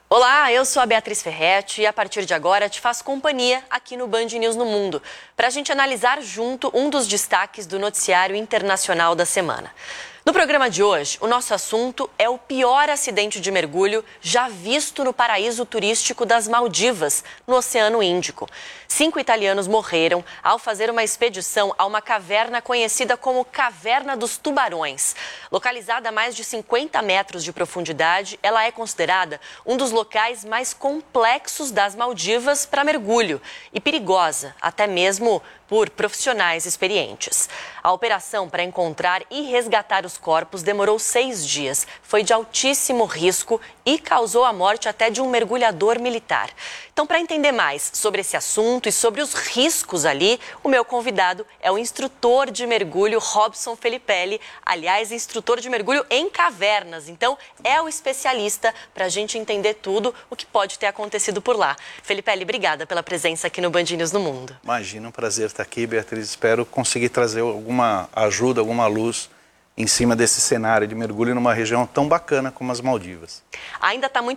Olá, eu sou a Beatriz Ferretti e a partir de agora te faço companhia aqui no Band News no Mundo, para a gente analisar junto um dos destaques do noticiário internacional da semana. No programa de hoje, o nosso assunto é o pior acidente de mergulho já visto no paraíso turístico das Maldivas, no Oceano Índico. 5 italianos morreram ao fazer uma expedição a uma caverna conhecida como Caverna dos Tubarões. Localizada a mais de 50 metros de profundidade, ela é considerada um dos locais mais complexos das Maldivas para mergulho e perigosa, até mesmo por profissionais experientes. A operação para encontrar e resgatar os corpos demorou 6 dias, foi de altíssimo risco e causou a morte até de um mergulhador militar. Então, para entender mais sobre esse assunto e sobre os riscos ali, o meu convidado é o instrutor de mergulho Robson Felipelli, aliás, instrutor de mergulho em cavernas. Então, é o especialista para a gente entender tudo o que pode ter acontecido por lá. Felipelli, obrigada pela presença aqui no Band News no Mundo. Imagina, um prazer estar aqui, Beatriz. Espero conseguir trazer alguma ajuda, alguma luz em cima desse cenário de mergulho numa região tão bacana como as Maldivas. Ainda está muito